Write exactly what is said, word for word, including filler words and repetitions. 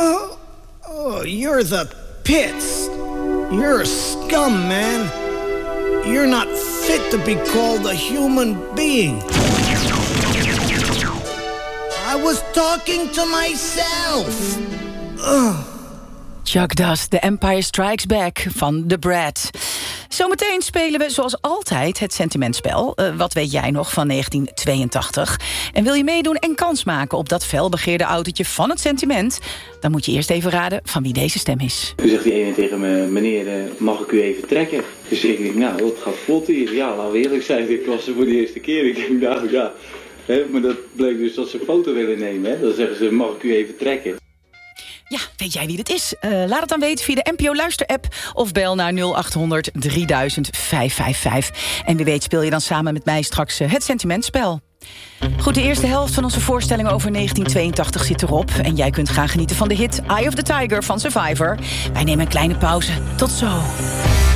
Oh, oh, you're the pits. You're a scum, man. You're not fit to be called a human being. I was talking to myself. Ugh. Chuck Das, The Empire Strikes Back van The Brat. Zometeen spelen we zoals altijd het sentimentspel. Uh, wat weet jij nog van negentien tweeëntachtig? En wil je meedoen en kans maken op dat felbegeerde autootje van het sentiment? Dan moet je eerst even raden van wie deze stem is. Toen zegt die ene tegen me, meneer, mag ik u even trekken? Dus ik denk, nou, dat gaat vlot hier. Ja, laten we eerlijk zijn, ik was er voor de eerste keer. Ik denk, nou ja, hè, maar dat bleek dus dat ze een foto willen nemen. Hè? Dan zeggen ze, mag ik u even trekken? Ja, weet jij wie dit is? Uh, laat het dan weten via de N P O Luister-app of bel naar nul acht honderd drieduizend vijfhonderdvijfenvijftig. En wie weet speel je dan samen met mij straks uh, het sentimentspel. Goed, de eerste helft van onze voorstelling over negentien tweeëntachtig zit erop. En jij kunt gaan genieten van de hit Eye of the Tiger van Survivor. Wij nemen een kleine pauze. Tot zo.